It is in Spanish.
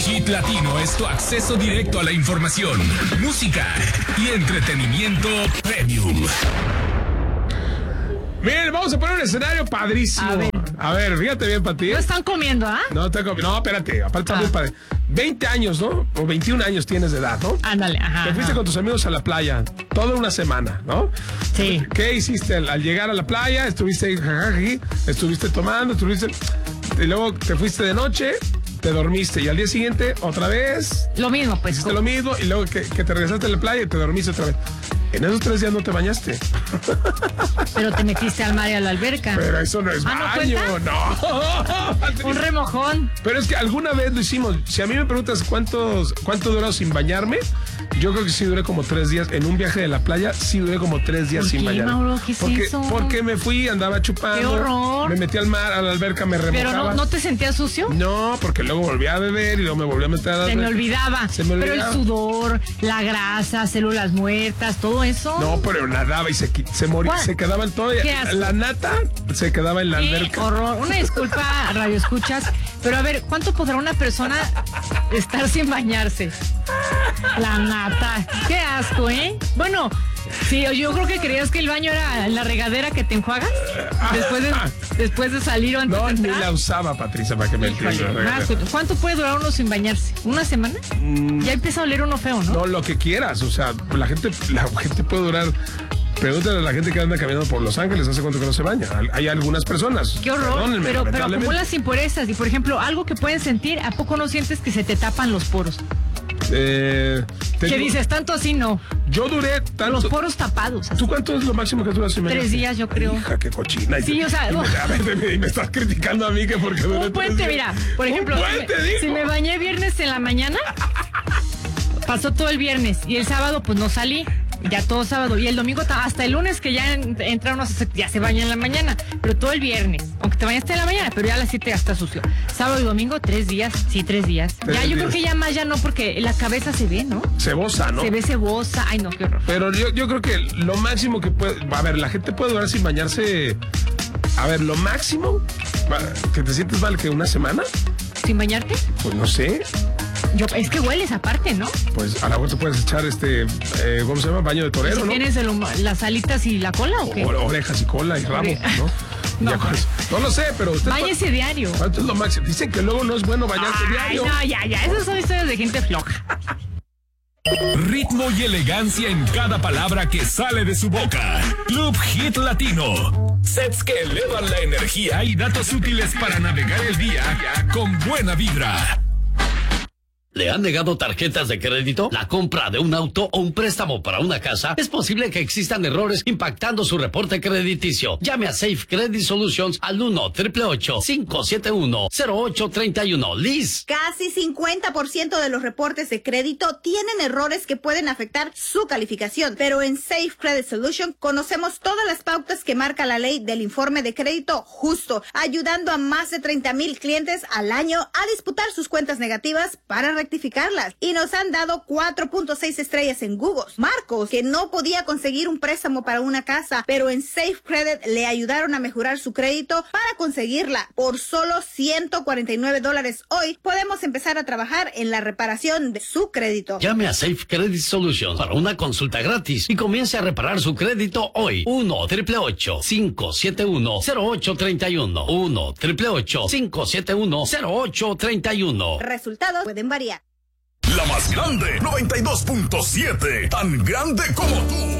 Hit Latino es tu acceso directo a la información, música y entretenimiento premium. Miren, vamos a poner un escenario padrísimo. A ver, fíjate bien, Pati. No están comiendo, ¿ah? No, espérate. Aparte está muy padre. 20 años, ¿no? O 21 años tienes de edad, ¿no? Ándale, ajá. Te fuiste con tus amigos a la playa toda una semana, ¿no? Sí. ¿Qué hiciste al llegar a la playa? Estuviste ahí, estuviste tomando, y luego te fuiste de noche, te dormiste y al día siguiente otra vez. Lo mismo, pues. Hiciste lo mismo y luego que te regresaste a la playa y te dormiste otra vez. En esos 3 días no te bañaste. Pero te metiste al mar y a la alberca. Pero eso no es baño, no. Un remojón. Pero es que alguna vez lo hicimos. Si a mí me preguntas cuánto duró sin bañarme, yo creo que sí duré como 3 días. En un viaje de la playa, sí duré como 3 días sin bañarme. Mauro, ¿qué es eso? Porque me fui, andaba chupando. ¡Qué horror! Me metí al mar, a la alberca, me remojaba. ¿Pero no te sentías sucio? No, porque luego volví a beber y luego me volví a meter a la Se me alberca. olvidaba. Pero el sudor, la grasa, células muertas, todo eso. No, pero nadaba y se moría, se quedaba en todo. La nata se quedaba en la alberca. ¡Qué horror! Una disculpa, radio escuchas, pero a ver, ¿cuánto podrá una persona estar sin bañarse? La nata. ¡Qué asco, eh! Bueno, sí, yo creo que creías que el baño era la regadera que te enjuagas después de salir o antes de entrar. Ni la usaba, Patricia, para que me entiendas. ¿Cuánto puede durar uno sin bañarse? ¿Una semana? Ya empieza a oler uno feo, ¿no? No, lo que quieras, o sea, la gente puede durar. Pregúntale a la gente que anda caminando por Los Ángeles, ¿hace cuánto que no se baña? Hay algunas personas. Qué horror, pero acumulas las impurezas. Y por ejemplo, algo que pueden sentir, ¿a poco no sientes que se te tapan los poros? Dices, tanto así no. Yo duré tanto. Los poros tapados. Así. ¿Tú cuánto es lo máximo que duras sin bañarte? 3 días, yo creo. Hija, qué cochina. Sí, o sea. Y me estás criticando a mí que porque duré un puente, mira. Por ejemplo, si me bañé viernes en la mañana, pasó todo el viernes. Y el sábado, pues no salí. Ya todo sábado. Y el domingo, hasta el lunes que ya entraron, ya se bañan en la mañana. Pero todo el viernes. Aunque te bañaste en la mañana, pero ya a las 7 ya está sucio. Sábado y domingo, 3 días. Sí, 3 días. Yo creo que ya más, ya no, porque la cabeza se ve, ¿no? Cebosa, ¿no? Se ve cebosa. Ay, no, qué horror. Pero yo creo que lo máximo que puede. A ver, la gente puede durar sin bañarse. A ver, lo máximo que te sientes mal que una semana. ¿Sin bañarte? Pues no sé. Es que hueles aparte, ¿no? Pues a la vuelta puedes echar ¿cómo se llama? Baño de torero, ¿no? ¿Tienes las alitas y la cola o qué? Orejas y cola y rabo, ¿no? No lo sé, pero usted... Báñese diario. ¿Cuánto es lo máximo? Dicen que luego no es bueno bañarse diario. No, ya. Esas son historias de gente floja. Ritmo y elegancia en cada palabra que sale de su boca. Club Hit Latino. Sets que elevan la energía y datos útiles para navegar el día con buena vibra. ¿Le han negado tarjetas de crédito? ¿La compra de un auto o un préstamo para una casa? Es posible que existan errores impactando su reporte crediticio. Llame a Safe Credit Solutions al 1-888-571-0831. Liz. Casi 50% de los reportes de crédito tienen errores que pueden afectar su calificación. Pero en Safe Credit Solutions conocemos todas las pautas que marca la ley del informe de crédito justo, ayudando a más de 30,000 clientes al año a disputar sus cuentas negativas para rectificarlas. Y nos han dado 4.6 estrellas en Google. Marcos, que no podía conseguir un préstamo para una casa, pero en Safe Credit le ayudaron a mejorar su crédito para conseguirla. Por solo $149 hoy, podemos empezar a trabajar en la reparación de su crédito. Llame a Safe Credit Solutions para una consulta gratis y comience a reparar su crédito hoy. 1-888-571-0831. 1-888-571-0831. Resultados pueden variar. La más grande, 92.7, tan grande como tú.